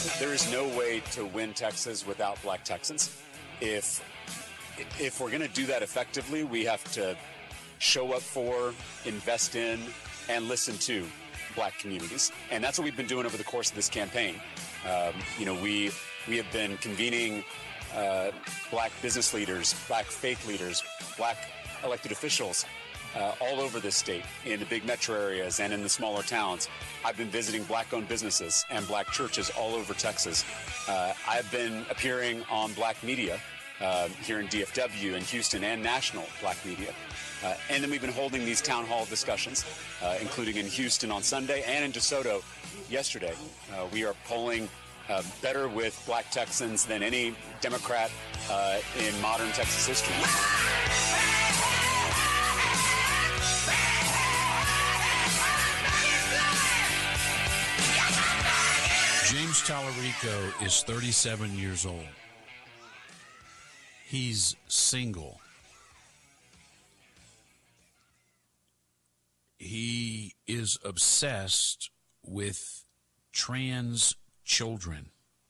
There is no way to win Texas without black Texans. If we're going to do that effectively, we have to show up for, invest in, and listen to black communities. And that's what we've been doing over the course of this campaign. We have been convening black business leaders, black faith leaders, black elected officials all over this state, in the big metro areas and in the smaller towns. I've been visiting black-owned businesses and black churches all over Texas. I've been appearing on black media here in DFW and Houston, and national black media. And then we've been holding these town hall discussions, including in Houston on Sunday and in DeSoto yesterday. We are polling better with black Texans than any Democrat in modern Texas history. James Tallarico is 37 years old. He's single. He is obsessed with trans children.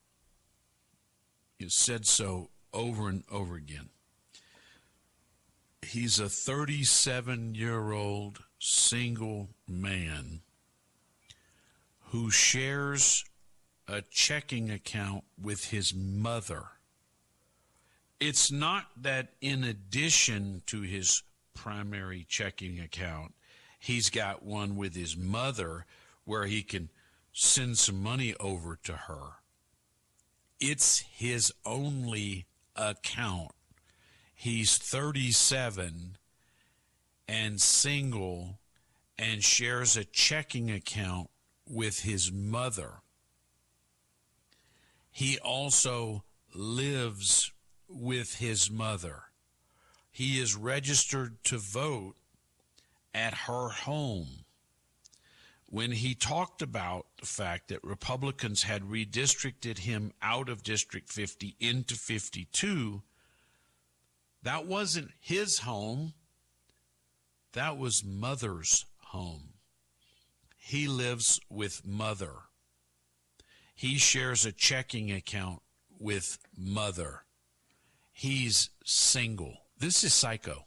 He said so over and over again. He's a 37-year-old single man who shares a checking account with his mother. It's not that in addition to his primary checking account, he's got one with his mother where he can send some money over to her. It's his only account. He's 37 and single and shares a checking account with his mother. He also lives with his mother. He is registered to vote at her home. When he talked about the fact that Republicans had redistricted him out of District 50 into 52, that wasn't his home. That was mother's home. He lives with mother. He shares a checking account with mother. He's single. This is psycho.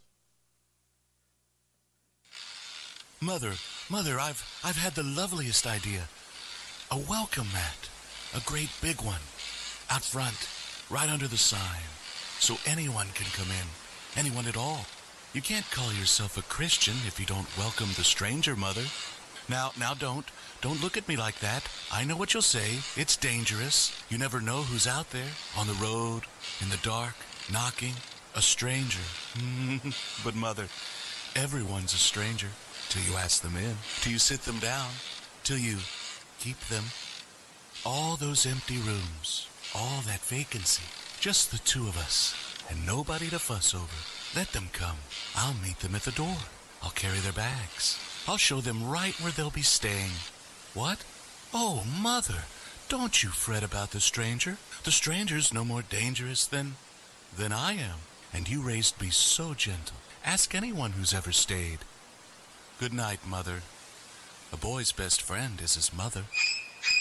Mother, I've had the loveliest idea. A welcome mat. A great big one. Out front, right under the sign. So anyone can come in. Anyone at all. You can't call yourself a Christian if you don't welcome the stranger, Mother. Now don't look at me like that. I know what you'll say. It's dangerous. You never know who's out there, on the road, in the dark, knocking. A stranger. But Mother, everyone's a stranger. Till you ask them in. Till you sit them down. Till you keep them. All those empty rooms. All that vacancy. Just the two of us. And nobody to fuss over. Let them come. I'll meet them at the door. I'll carry their bags. I'll show them right where they'll be staying. What? Oh, Mother, don't you fret about the stranger. The stranger's no more dangerous than I am. And you raised me so gentle. Ask anyone who's ever stayed. Good night, Mother. A boy's best friend is his mother.